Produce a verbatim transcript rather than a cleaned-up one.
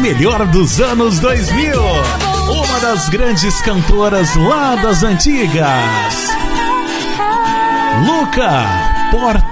melhor dos anos dois mil. Uma das grandes cantoras lá das antigas. Luca Porta